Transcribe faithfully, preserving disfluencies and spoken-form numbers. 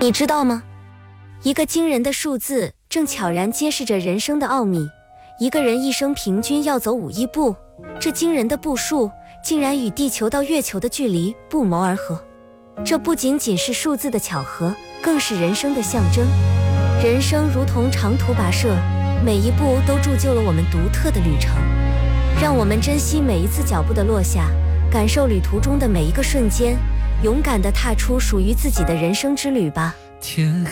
你知道吗？一个惊人的数字正悄然揭示着人生的奥秘。一个人一生平均要走五亿步，这惊人的步数竟然与地球到月球的距离不谋而合。这不仅仅是数字的巧合，更是人生的象征。人生如同长途跋涉，每一步都铸就了我们独特的旅程。让我们珍惜每一次脚步的落下，感受旅途中的每一个瞬间，勇敢地踏出属于自己的人生之旅吧。 天